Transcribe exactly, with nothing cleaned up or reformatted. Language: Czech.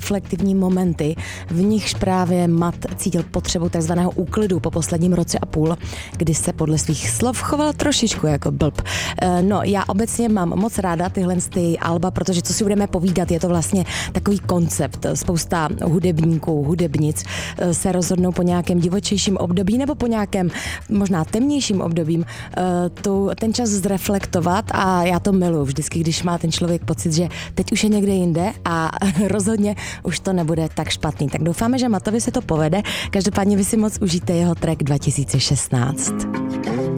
reflektivní momenty, v nichž právě Matt cítil potřebu takzvaného úklidu po posledním roce a půl, kdy se podle svých slov choval trošičku jako blb. No, já obecně mám moc ráda tyhle ty alba, protože co si budeme povídat, je to vlastně takový koncept. Spousta hudebníků, hudebnic se rozhodnou po nějakém divočejším období nebo po nějakém možná temnějším obdobím tu, ten čas zreflektovat a já to miluji vždycky, když má ten člověk pocit, že teď už je někde jinde a rozhodně už to nebude tak špatný. Tak doufáme, že Mattovi se to povede. Každopádně vy si moc užijte jeho track dva tisíce šestnáct.